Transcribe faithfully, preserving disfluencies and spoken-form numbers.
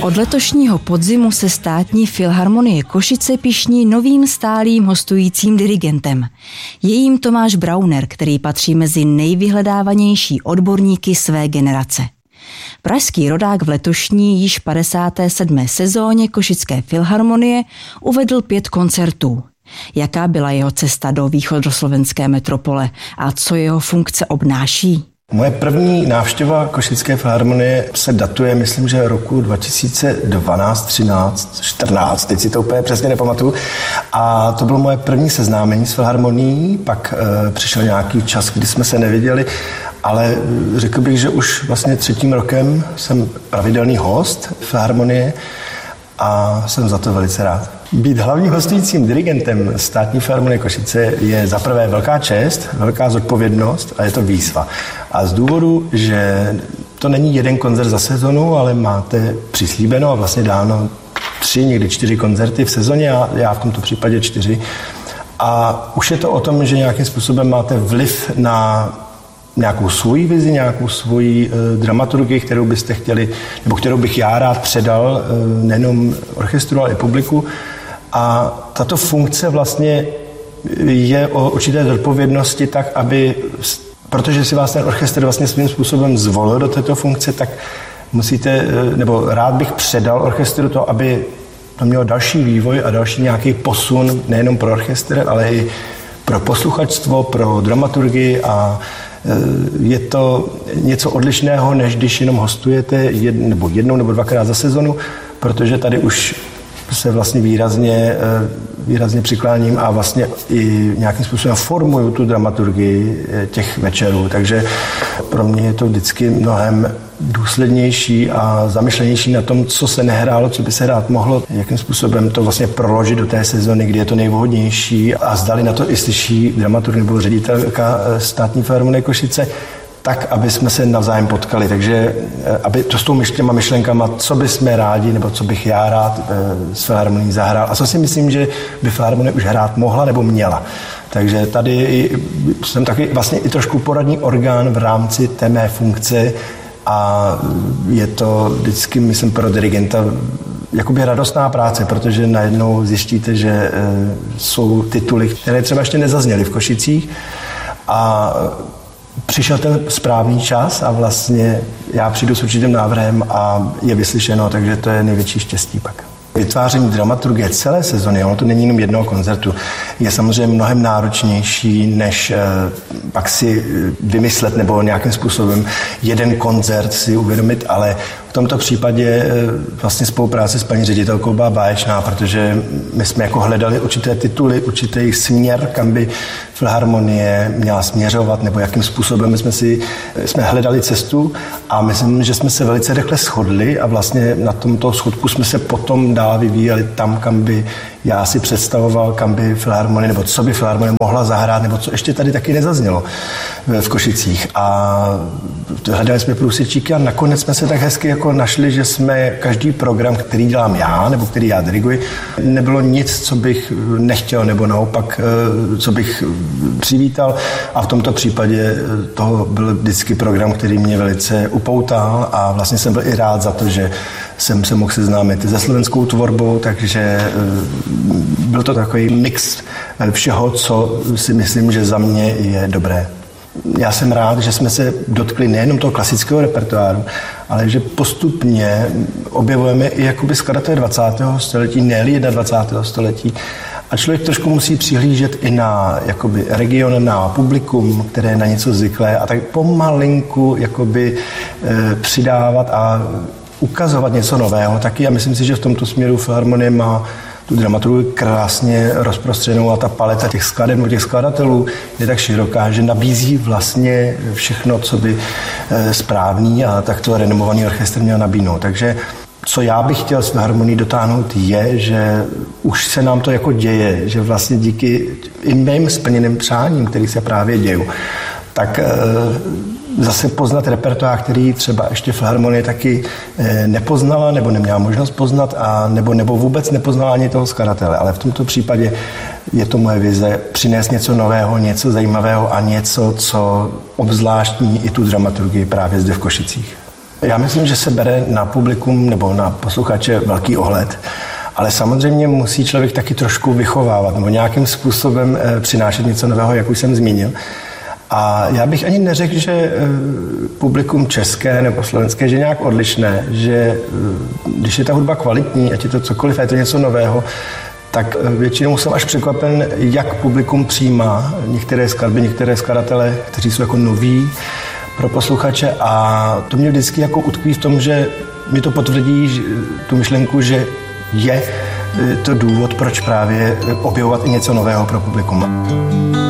Od letošního podzimu se Státní filharmonie Košice pyšní novým stálým hostujícím dirigentem. Je jím Tomáš Brauner, který patří mezi nejvyhledávanější odborníky své generace. Pražský rodák v letošní již padesáté sedmé sezóně Košické filharmonie uvedl pět koncertů. Jaká byla jeho cesta do východoslovenské metropole a co jeho funkce obnáší? Moje první návštěva Košické filharmonie se datuje, myslím, že roku dva tisíce dvanáct, třináct, čtrnáct, teď si to úplně přesně nepamatuju. A to bylo moje první seznámení s filharmonií, pak e, přišel nějaký čas, kdy jsme se neviděli, ale řekl bych, že už vlastně třetím rokem jsem pravidelný host filharmonie a jsem za to velice rád. Být hlavním hostujícím dirigentem Státní filharmonie Košice je za prvé velká čest, velká zodpovědnost a je to výzva. A z důvodu, že to není jeden koncert za sezonu, ale máte přislíbeno a vlastně dáno tři, někdy čtyři koncerty v sezóně a já v tomto případě čtyři. A už je to o tom, že nějakým způsobem máte vliv na nějakou svoji vizi, nějakou svoji e, dramaturgii, kterou byste chtěli, nebo kterou bych já rád předal e, nejenom orchestru, ale i publiku. A tato funkce vlastně je o určité zodpovědnosti tak, aby, protože si vás ten orchestr vlastně svým způsobem zvolil do této funkce, tak musíte, nebo rád bych předal orchestru to, aby to mělo další vývoj a další nějaký posun nejenom pro orchestr, ale i pro posluchačstvo, pro dramaturgii a je to něco odlišného, než když jenom hostujete jed, nebo jednou nebo dvakrát za sezonu, protože tady už se vlastně výrazně, výrazně přikláním a vlastně i nějakým způsobem formuju tu dramaturgii těch večerů. Takže pro mě je to vždycky mnohem důslednější a zamyšlenější na tom, co se nehrálo, co by se hrát mohlo, jakým způsobem to vlastně proložit do té sezony, kdy je to nejvhodnější a zdali na to i slyší dramaturg nebo ředitelka Státní filharmonie Košice, tak, aby jsme se navzájem potkali. Takže aby to s tou těma myšlenkama, co bychom rádi, nebo co bych já rád s filharmonií zahrál. A co si myslím, že by filharmonie už hrát mohla nebo měla. Takže tady jsem taky vlastně i trošku poradní orgán v rámci té mé funkce a je to vždycky, myslím, pro dirigenta jakoby radostná práce, protože najednou zjistíte, že jsou tituly, které třeba ještě nezazněly v Košicích a přišel ten správný čas a vlastně já přijdu s určitým návrhem a je vyslyšeno, takže to je největší štěstí pak. Vytváření dramaturgie celé sezony, ono to není jenom jednoho koncertu, je samozřejmě mnohem náročnější, než eh, pak si vymyslet nebo nějakým způsobem jeden koncert si uvědomit, ale v tomto případě eh, vlastně spolupráce s paní ředitelkou byla báječná, protože my jsme jako hledali určité tituly, určitý směr, kam by filharmonie měla směřovat, nebo jakým způsobem jsme si jsme hledali cestu a myslím, že jsme se velice rychle shodli a vlastně na tomto shodku jsme se potom dál vyvíjeli tam, kam by já si představoval, kam by filharmonie, nebo co by filharmonie mohla zahrát, nebo co ještě tady taky nezaznělo v Košicích. A hledali jsme průsečíky a nakonec jsme se tak hezky jako našli, že jsme každý program, který dělám já, nebo který já diriguji, nebylo nic, co bych nechtěl, nebo naopak, co bych přivítal. A v tomto případě toho byl vždycky program, který mě velice upoutal a vlastně jsem byl i rád za to, že jsem se mohl seznámit se slovenskou tvorbou, takže byl to takový mix všeho, co si myslím, že za mě je dobré. Já jsem rád, že jsme se dotkli nejenom toho klasického repertoáru, ale že postupně objevujeme i jakoby skladatele dvacátého století, ne-li dvacátého prvního století. A člověk trošku musí přihlížet i na jakoby region, na publikum, které je na něco zvyklé a tak pomalinku jakoby e, přidávat a ukazovat něco nového taky. A myslím si, že v tomto směru filharmonie má tu dramaturgii krásně rozprostřenou a ta paleta těch skladeb nebo těch skladatelů je tak široká, že nabízí vlastně všechno, co by správný a takto renomovaný orchestr měl nabídnout. Takže co já bych chtěl s filharmonií dotáhnout je, že už se nám to jako děje, že vlastně díky i mým splněným přáním, který se právě dějí, tak zase poznat repertoár, který třeba ještě filharmonie taky nepoznala nebo neměla možnost poznat a nebo, nebo vůbec nepoznala ani toho skladatele. Ale v tomto případě je to moje vize přinést něco nového, něco zajímavého a něco, co obzvláštní i tu dramaturgii právě zde v Košicích. Já myslím, že se bere na publikum nebo na posluchače velký ohled, ale samozřejmě musí člověk taky trošku vychovávat nebo nějakým způsobem přinášet něco nového, jak už jsem zmínil. A já bych ani neřekl, že publikum české nebo slovenské, že nějak odlišné, že když je ta hudba kvalitní, ať je to cokoliv, je to něco nového, tak většinou jsem až překvapen, jak publikum přijímá některé skladby, některé skladatele, kteří jsou jako noví pro posluchače, a to mě vždycky jako utkví v tom, že mi to potvrdí tu myšlenku, že je to důvod, proč právě objevovat i něco nového pro publikum.